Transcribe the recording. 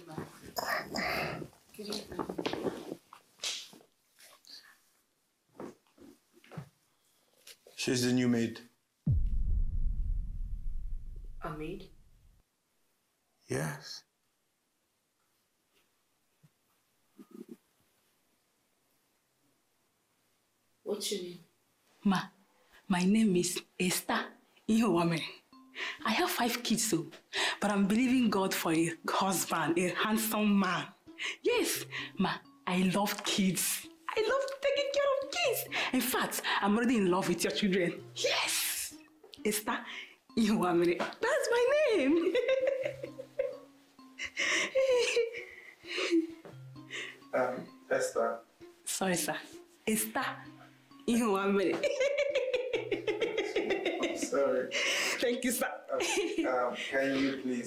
Good evening. She's the new maid. A maid? Yes. What's your name? Ma, my name is Esther Ihowame. I have 5 kids, but I'm believing God for a husband, a handsome man. Yes, Ma, I love kids. I love taking care of kids. In fact, I'm already in love with your children. Yes, Esther Ihowame. That's my name. Esther. Sorry, sir. Esther Ihowame. Sorry. Thank you, sir. Can you please